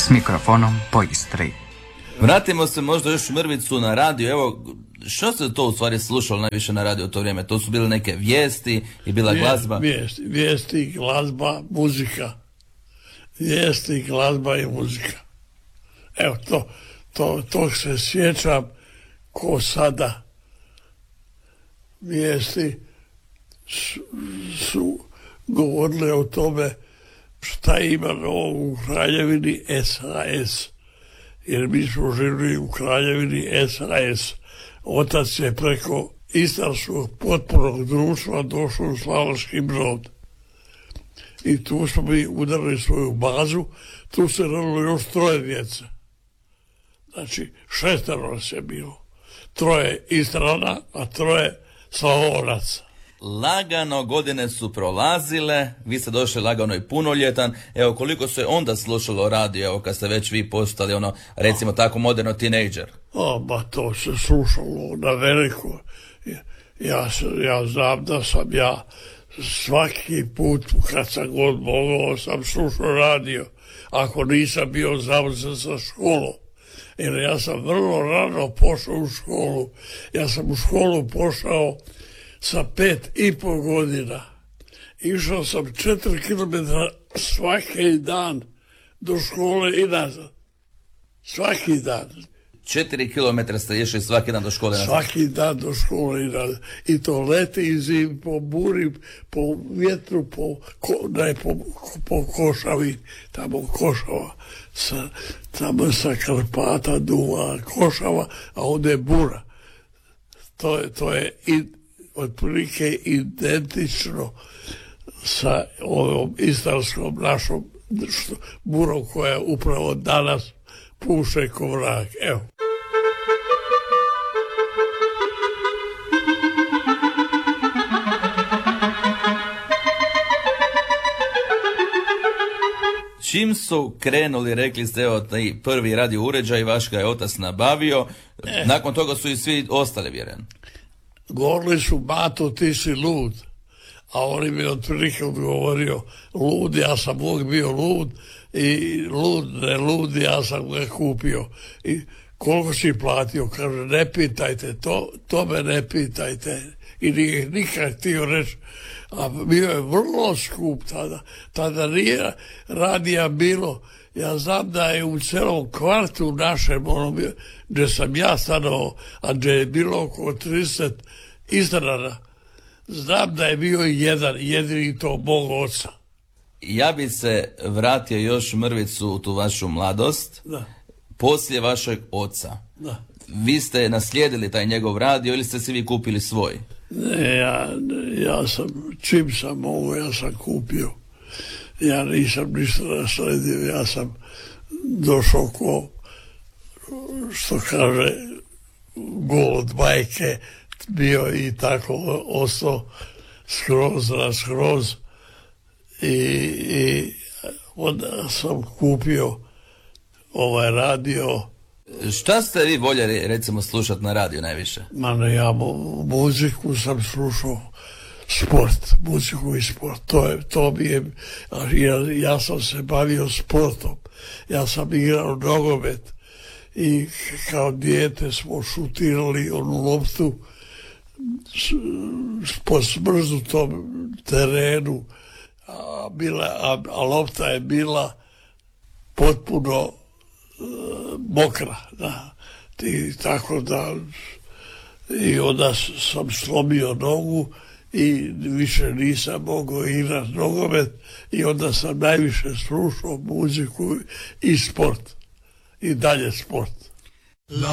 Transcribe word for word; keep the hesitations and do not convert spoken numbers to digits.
s mikrofonom po Istri. Vratimo se možda još mrvicu na radio. Evo, što se to u stvari slušalo najviše na radio u to vrijeme? To su bile neke vijesti i bila glazba? Vijesti, vijesti, glazba, muzika. Vijesti, glazba i muzika. Evo, to, to, to se sjećam ko sada. Vijesti su, su govorile o tome šta ima novo u Kraljevini S H S. Jer mi smo živjeli u Kraljevini S H S. Otac je preko Istarskog potpornog društva došao u Slavonski Brod. I tu smo mi udarili svoju bazu, tu se rodilo još troje djece. Znači, šestero nas je bilo. Troje Istrana, a troje Slavonaca. Lagano godine su prolazile, vi ste došli lagano i punoljetan. Evo, koliko se onda slušalo radio, evo, kad ste već vi postali, ono, recimo tako moderno tinejdžer? O, ba to se slušalo na veliko. Ja, ja znam da sam ja svaki put kad sam god mogao sam slušao radio, ako nisam bio završen sa školom. Jer ja sam vrlo rano pošao u školu. Ja sam u školu pošao sa pet i pol godina. Išao sam četiri kilometra svaki dan do škole i nazad. Svaki dan. Četiri kilometra ste išli svaki dan do škole nazad? Svaki dan do škole i nazad. I to leti i zim, po buri, po vjetru, po, ko, ne, po, po Košavi, tamo Košava. Sa, tamo sa Karpata duva Košava, a ovdje je bura. To je, to je i otprilike identično sa ovom istarskom našom burom koja upravo danas puše ko vrag. Evo. Čim su krenuli, rekli ste, evo, taj prvi radio uređaj, vaš ga je otac nabavio, eh. nakon toga su i svi ostali, vjerujem. Govorili su, Mato, ti si lud. A on mi je otprilike odgovorio, lud, ja sam uvijek bio lud, i lud, ne lud, ja sam ga kupio. I koliko si platio? Kaže, ne pitajte, to, to me ne pitajte. I nije nikad htio reći, a bio je vrlo skup tada. Tada nije radija bilo. Ja znam da je u celom kvartu našem, ono, gdje sam ja stanovao, a gdje je bilo oko trideset Istrana, znam da je bio jedan, jedini to mog oca. Ja bi se vratio još mrvicu u tu vašu mladost. Da. Poslije vašeg oca. Da. Vi ste naslijedili taj njegov radio ili ste si vi kupili svoj? Ne, ja, ja sam, čim sam mogo, ja sam kupio. Ja nisam ništa nasledio, ja sam došao ko, što kaže, gol od majke, bio i tako ostao skroz na skroz i, i onda sam kupio ovaj radio. Šta ste vi voljeli, recimo, slušati na radiju najviše? Ma ne, ja muziku sam slušao, sport, muziku i sport, to je, to mi je, ja, ja sam se bavio sportom, ja sam igrao nogomet i kao dijete smo šutirali onu loptu po smrznutom terenu, a, bila, a, a lopta je bila potpuno uh, mokra, da. I tako da i onda sam slomio nogu i više nisam mogao igrati nogomet i onda sam najviše slušao muziku i sport i dalje sport.